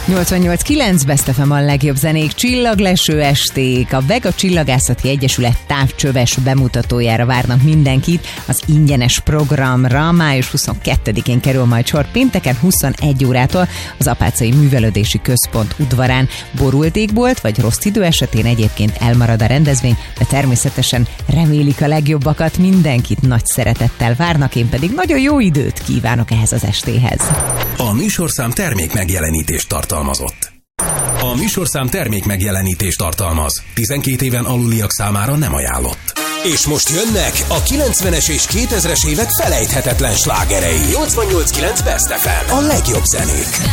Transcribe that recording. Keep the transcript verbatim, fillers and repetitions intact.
nyolcvannyolc kilenc Best ef em a legjobb zenék, csillagleső esték. A Vega Csillagászati Egyesület távcsöves bemutatójára várnak mindenkit. Az ingyenes programra május huszonkettedikén kerül majd sor pénteken huszonegy órától az Apáczai Művelődési Központ udvarán. Borult égbolt vagy rossz idő esetén egyébként elmarad a rendezvény, de természetesen remélik a legjobbakat, mindenkit nagy szeretettel várnak, én pedig nagyon jó időt kívánok ehhez az estéhez. A műsorszám termék megjelenítést tartalmazott. A műsorszám termék megjelenítést tartalmaz. tizenkét éven aluliak számára nem ajánlott. És most jönnek a kilencvenes és kétezres évek felejthetetlen slágerei. nyolcvannyolc kilenc Best ef em. A legjobb zenék.